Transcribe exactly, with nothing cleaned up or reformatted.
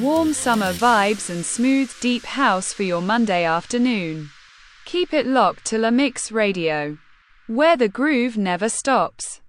warm summer vibes and smooth, deep house for your Monday afternoon. Keep it locked to La Mix Radio, where the groove never stops.